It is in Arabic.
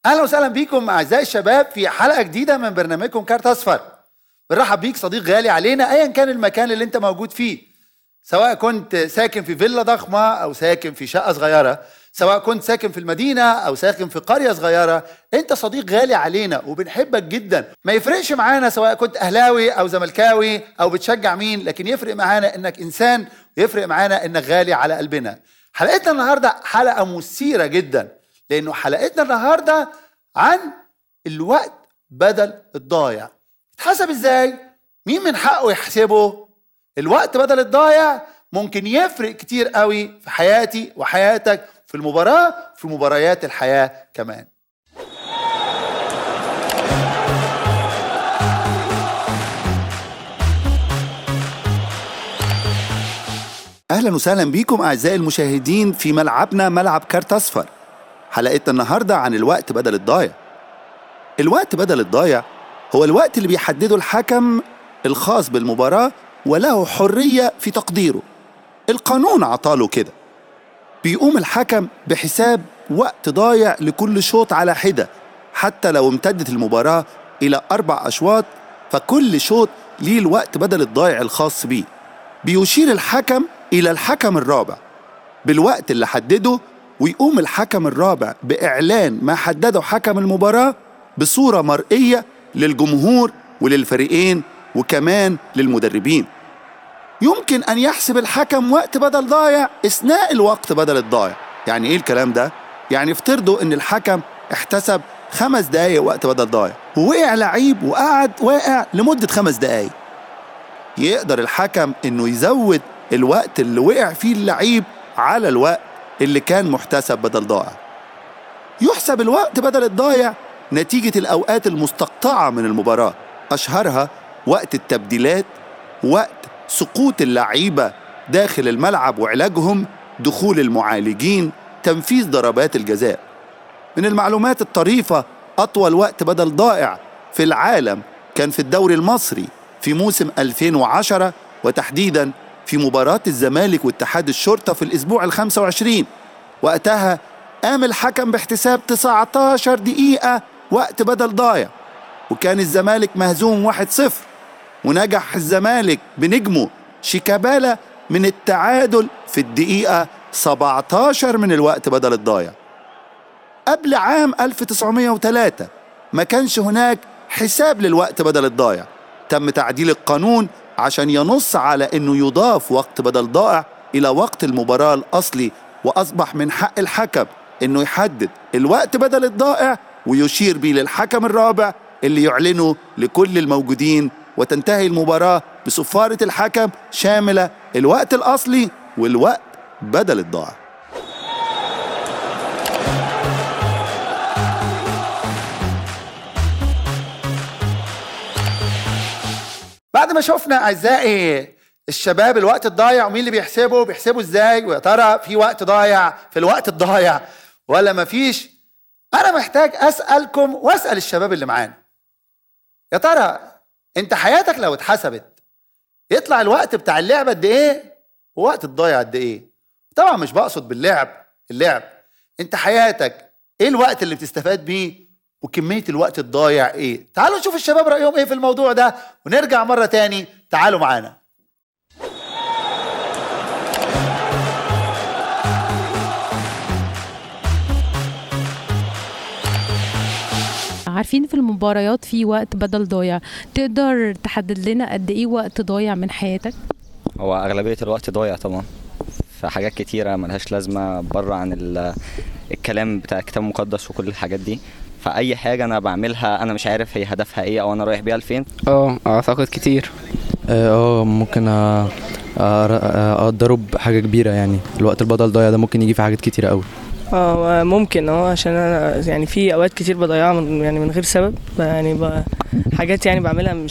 اهلا وسهلا بيكم اعزائي الشباب في حلقه جديده من برنامجكم كارت اصفر. بنرحب بيك صديق غالي علينا ايا كان المكان اللي انت موجود فيه، سواء كنت ساكن في فيلا ضخمه او ساكن في شقه صغيره، سواء كنت ساكن في المدينه او ساكن في قريه صغيره، انت صديق غالي علينا وبنحبك جدا. ما يفرقش معانا سواء كنت اهلاوي او زملكاوي او بتشجع مين، لكن يفرق معانا انك انسان، ويفرق معانا انك غالي على قلبنا. حلقتنا النهارده حلقه مثيره جدا، لانه حلقتنا النهارده عن الوقت بدل الضايع. اتحسب ازاي؟ مين من حقه يحسبه؟ الوقت بدل الضايع ممكن يفرق كتير قوي في حياتي وحياتك، في المباراة، في مباريات الحياة كمان. اهلا وسهلا بيكم اعزائي المشاهدين في ملعبنا ملعب كارت اصفر. حلقتنا النهارده عن الوقت بدل الضايع. الوقت بدل الضايع هو الوقت اللي بيحدده الحكم الخاص بالمباراة وله حرية في تقديره. القانون عطاله كده. بيقوم الحكم بحساب وقت ضايع لكل شوط على حدة، حتى لو امتدت المباراة إلى 4 أشواط، فكل شوط ليه الوقت بدل الضايع الخاص بيه. بيشير الحكم إلى الحكم الرابع بالوقت اللي حدده، ويقوم الحكم الرابع بإعلان ما حدده حكم المباراة بصورة مرئية للجمهور وللفريقين وكمان للمدربين. يمكن أن يحسب الحكم وقت بدل ضايع أثناء الوقت بدل الضايع. يعني إيه الكلام ده؟ يعني افترضوا أن الحكم احتسب 5 دقايق وقت بدل ضايع، ووقع لعيب وقعد واقع لمدة 5 دقايق. يقدر الحكم أنه يزود الوقت اللي وقع فيه اللعيب على الوقت اللي كان محتسب بدل ضايع. يحسب الوقت بدل الضايع نتيجة الأوقات المستقطعة من المباراة، أشهرها وقت التبديلات، وقت سقوط اللعيبة داخل الملعب وعلاجهم، دخول المعالجين، تنفيذ ضربات الجزاء. من المعلومات الطريفة، أطول وقت بدل ضائع في العالم كان في الدوري المصري في موسم 2010، وتحديداً في مباراة الزمالك واتحاد الشرطة في الأسبوع ال25. وقتها قام الحكم باحتساب 19 دقيقة وقت بدل ضايع، وكان الزمالك مهزوم 1-0، ونجح الزمالك بنجمه شيكابالا من التعادل في الدقيقة 17 من الوقت بدل الضايع. قبل عام 1903 ما كانش هناك حساب للوقت بدل الضايع. تم تعديل القانون عشان ينص على انه يضاف وقت بدل ضائع الى وقت المباراة الاصلي، واصبح من حق الحكم انه يحدد الوقت بدل الضائع ويشير بيه للحكم الرابع اللي يعلنه لكل الموجودين، وتنتهي المباراة بصفارة الحكم شاملة الوقت الاصلي والوقت بدل الضائع. بعد ما شفنا اعزائي الشباب الوقت الضايع ومين اللي بيحسبه ازاي، ويا ترى في وقت ضايع في الوقت الضايع ولا مفيش، انا محتاج اسالكم واسال الشباب اللي معانا، يا ترى انت حياتك لو اتحسبت يطلع الوقت بتاع اللعبه قد ايه ووقت الضايع قد ايه؟ طبعا مش بقصد باللعب اللعب، انت حياتك ايه الوقت اللي بتستفاد بيه وكمية الوقت الضايع ايه؟ تعالوا نشوف الشباب رأيهم ايه في الموضوع ده، ونرجع مرة تاني. تعالوا معانا. عارفين في المباريات في وقت بدل ضايع، تقدر تحدد لنا قد ايه وقت ضايع من حياتك؟ هو أغلبية الوقت ضايع طبعا في حاجات كتيرة ملهاش لازمة بره عن الكلام بتاع الكتاب المقدس وكل الحاجات دي. فأي حاجة أنا بعملها أنا مش عارف هي هدفها إيه أو أنا رايح بيها لفين. أعتقد كتير. ممكن أقدره بحاجة كبيرة. يعني الوقت البدل ضايع ده ممكن يجي في حاجات كتيرة قوي. ممكن عشان أنا يعني في أوقات كتير بضيعها من غير سبب، يعني حاجات يعني بعملها